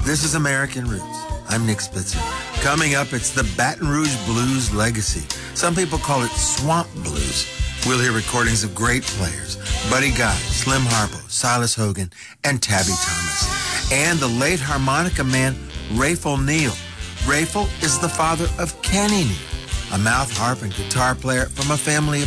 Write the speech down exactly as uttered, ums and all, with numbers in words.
This is American Roots. I'm Nick Spitzer. Coming up, it's the Baton Rouge Blues legacy. Some people call it swamp blues. We'll hear recordings of great players, Buddy Guy, Slim Harpo, Silas Hogan, and Tabby Thomas. And the late harmonica man, Rayful Neal. Rayful is the father of Kenny Neal, a mouth harp and guitar player from a family of